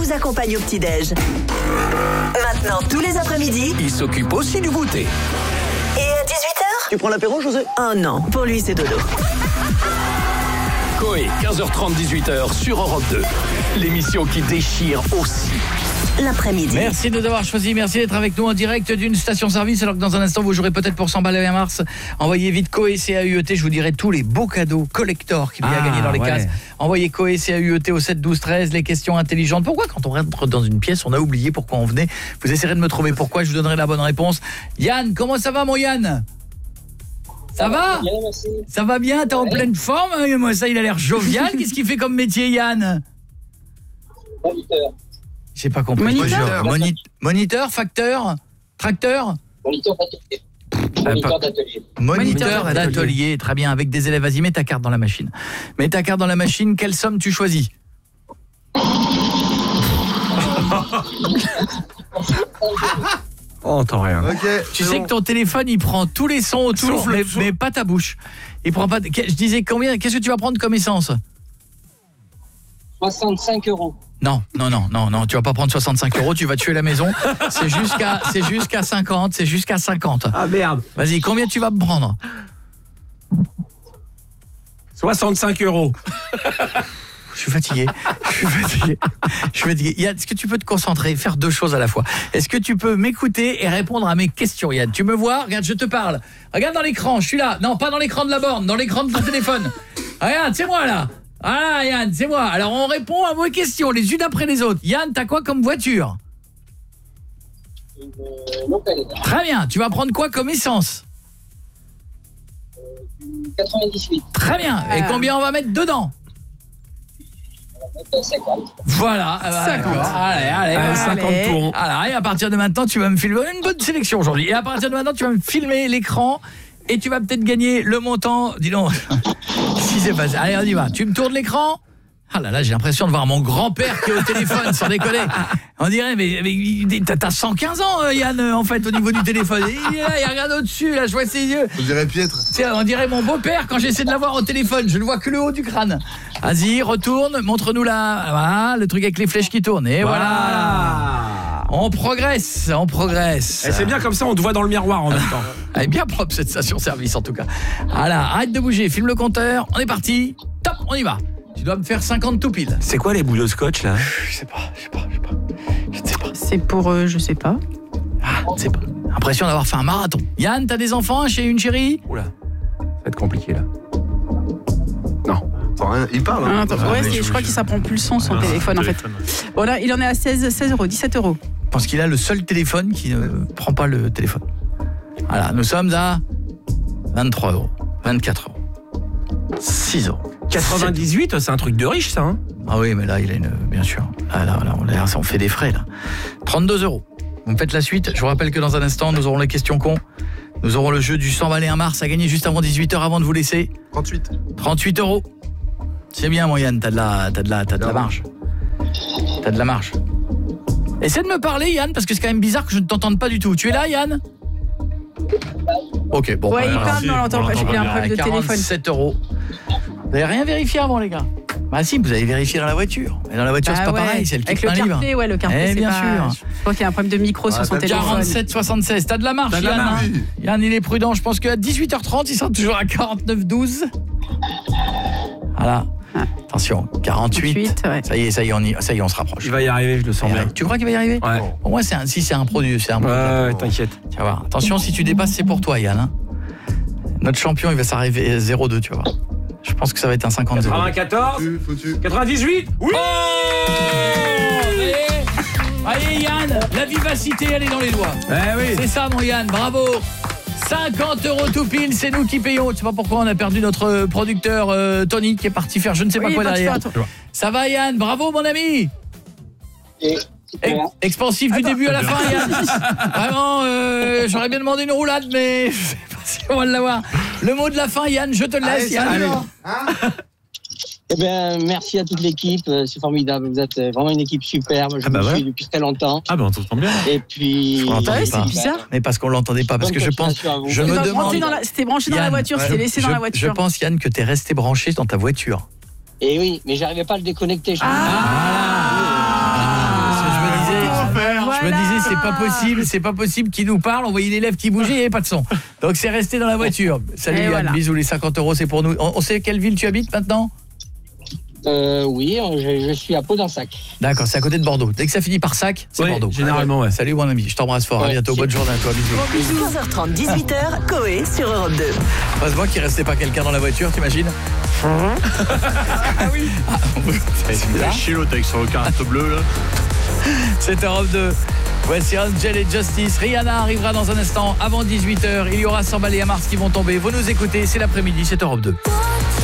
vous accompagne au petit-déj. Maintenant, tous les après-midi, Il s'occupe aussi du goûter. et à 18h. Tu prends l'apéro, José? Oh non, pour lui c'est dodo. Coé, 15h30, 18h sur Europe 2. L'émission qui déchire aussi. L'après-midi. Merci de nous avoir choisi, merci d'être avec nous en direct d'une station-service, alors que dans un instant vous jouerez peut-être pour 100 balles à Mars. Envoyez vite Coé CAUET, je vous dirai tous les beaux cadeaux collector qu'il y a à gagner dans les cases. Envoyez Coé CAUET au 7 12 13, les questions intelligentes. Pourquoi quand on rentre dans une pièce, on a oublié pourquoi on venait? Vous essayerez de me trouver pourquoi, je vous donnerai la bonne réponse. Yann, comment ça va mon Yann? Ça va? Bien, merci. Ça va bien? T'es en pleine forme? Moi ça, il a l'air jovial. Qu'est-ce qu'il fait comme métier Yann? Moniteur. J'ai pas compris. Moniteur, facteur, tracteur? Moniteur d'atelier. Moniteur d'atelier. Moniteur d'atelier, très bien, avec des élèves. Vas-y, mets ta carte dans la machine. Mets ta carte dans la machine, quelle somme tu choisis? Oh, entend rien. Ok. Tu sais que ton téléphone, il prend tous les sons autour, mais pas ta bouche. Il prend pas. Je disais combien? Qu'est-ce que tu vas prendre comme essence? 65 €. Non, tu vas pas prendre 65 €, tu vas tuer la maison. C'est jusqu'à 50, c'est jusqu'à 50. Ah merde. Vas-y, combien tu vas me prendre? 65 €. Je suis fatigué. Yann, est-ce que tu peux te concentrer, faire deux choses à la fois? Est-ce que tu peux m'écouter et répondre à mes questions, Yann? Tu me vois? Regarde, je te parle. Regarde dans l'écran, je suis là. Non, pas dans l'écran de la borne, dans l'écran de ton téléphone. Regarde, c'est moi là. Ah Yann, c'est moi. Alors on répond à vos questions les unes après les autres. Yann, t'as quoi comme voiture? Une locale. Très bien, tu vas prendre quoi comme essence? 98. Très bien, et combien on va mettre dedans? 50. Voilà, 50. Allez, 50 tours. Alors, et à partir de maintenant, tu vas me filmer une bonne sélection aujourd'hui. Et à partir de maintenant, tu vas me filmer l'écran et tu vas peut-être gagner le montant. Dis donc, si c'est pas ça. Allez, on y va. Tu me tournes l'écran? Ah là là, j'ai l'impression de voir mon grand-père qui est au téléphone, sans déconner. On dirait, mais t'as 115 ans, Yann, en fait, au niveau du téléphone. Il est là, il regarde au-dessus, là, je vois ses yeux. On dirait Pietre. On dirait mon beau-père quand j'essaie de l'avoir au téléphone. Je ne vois que le haut du crâne. Vas-y, retourne, montre-nous là. Voilà, le truc avec les flèches qui tournent. Et voilà. On progresse. Et c'est bien comme ça, on te voit dans le miroir en même temps. Elle est bien propre cette station-service en tout cas. Voilà, arrête de bouger, filme le compteur. On est parti. Top, on y va. Tu dois me faire 50 tout pile. C'est quoi les boules de scotch là? Je sais pas. C'est pour je sais pas. Ah, je sais pas. Impression d'avoir fait un marathon. Yann, t'as des enfants chez une chérie? Oula, ça va être compliqué là. Non. Rien. Il parle. Hein. Je crois qu'il s'apprend plus le son téléphone en fait. Voilà, il en est à 16 €, 17 €. Je pense qu'il a le seul téléphone qui ne prend pas le téléphone. Voilà, nous sommes à 23 €, 24 €, 6 €. 98, c'est un truc de riche ça hein. Ah oui, mais là, il a une... Bien sûr. Là, on fait des frais, là. 32 €. Vous me faites la suite. Je vous rappelle que dans un instant, nous aurons les questions cons. Nous aurons le jeu du 100 balles et 1 Mars à gagner juste avant 18h, avant de vous laisser. 38 €. C'est bien, mon Yann, t'as de la marge. T'as de la marge. Essaie de me parler, Yann, parce que c'est quand même bizarre que je ne t'entende pas du tout. Tu es là, Yann? Ok, bon. Ouais, il parle, mais on l'entend pas. Il a un problème de téléphone. 47 €. Vous n'avez rien vérifié avant, les gars? Bah si, vous avez vérifié dans la voiture. Mais dans la voiture, c'est pas pareil, c'est le kit main libre. Ouais, le CarPlay, bien pas... sûr. Je crois qu'il y a un problème de micro sur son téléphone. 47 76. T'as de la marche, Yann. Hein. Yann, il est prudent. Je pense qu'à 18h30, il sera toujours à 49 12. Voilà. Attention, 48. Ouais. Ça y est, on se rapproche. Il va y arriver, je le sens bien. Tu crois qu'il va y arriver? Ouais. Pour moi, c'est un produit. Ouais, t'inquiète. Tu vas voir. Attention, si tu dépasses, c'est pour toi, Yann. Hein. Notre champion, il va s'arriver à 0-2, tu vas voir. Je pense que ça va être un 50-0. 94, 98. Oui. Allez, Yann, la vivacité, elle est dans les doigts. Eh oui. C'est ça, mon Yann, bravo. 50 € tout pile, c'est nous qui payons. Tu sais pas pourquoi on a perdu notre producteur Tony qui est parti faire je ne sais pas quoi derrière. Ça va, Yann? Bravo, mon ami. Expansif du début à la fin, Yann. Vraiment, j'aurais bien demandé une roulade, mais je sais pas si on va l'avoir. Le mot de la fin, Yann, je te le laisse. Yann. Eh bien, merci à toute l'équipe, c'est formidable. Vous êtes vraiment une équipe superbe. Je vous suis depuis très longtemps. Ah ben on t'entend bien. Et puis, c'est bizarre. Mais parce qu'on l'entendait pas, parce que je pense. Je me demande. C'était branché dans la voiture, c'était laissé dans la voiture. Je pense, Yann, que t'es resté branché dans ta voiture. Et oui, mais j'arrivais pas à le déconnecter. Je me disais c'est pas possible qu'il nous parle, on voyait les lèvres qui bougeaient, il n'y avait pas de son. Donc c'est resté dans la voiture. Salut Yann, voilà. Bisous, les 50 €, c'est pour nous. On sait quelle ville tu habites maintenant ? Oui, je suis à Pau-d'Ensac. D'accord, c'est à côté de Bordeaux. Dès que ça finit par Sac, c'est Bordeaux. Généralement, ouais. Salut mon ami, je t'embrasse fort. À bientôt, bonne journée à toi, bisous. 15h30, 18h, Coé sur Europe 2. Heureusement qu'il restait pas quelqu'un dans la voiture, t'imagines ? Ah oui. C'est bizarre. Chez l'autre avec son carte bleu là. C'est Europe 2. Voici Angel et Justice. Rihanna arrivera dans un instant avant 18h. Il y aura 100 balais à Mars qui vont tomber. Vous nous écoutez, c'est l'après-midi, c'est Europe 2.